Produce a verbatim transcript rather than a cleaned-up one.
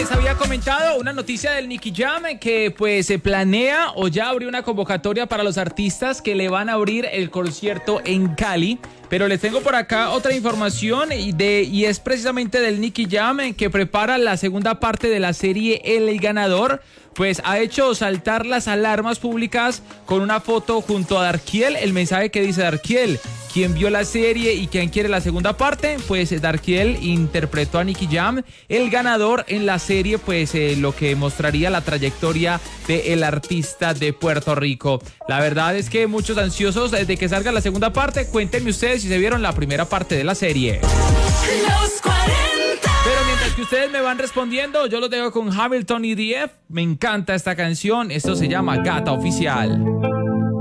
les había comentado una noticia del Nicky Jam que pues se planea o ya abrió una convocatoria para los artistas que le van a abrir el concierto en Cali. Pero les tengo por acá otra información y, de, y es precisamente del Nicky Jam que prepara la segunda parte de la serie El Ganador. Pues ha hecho saltar las alarmas públicas con una foto junto a Darkiel. El mensaje que dice Darkiel: ¿quién vio la serie y quién quiere la segunda parte? Pues Darkiel interpretó a Nicky Jam, el ganador en la serie, pues eh, lo que mostraría la trayectoria del artista de Puerto Rico. La verdad es que muchos ansiosos de que salga la segunda parte. Cuéntenme ustedes si se vieron la primera parte de la serie. Los cuarenta. Pero mientras que ustedes me van respondiendo, yo los dejo con Hamilton y D F. Me encanta esta canción. Esto se llama Gata Oficial.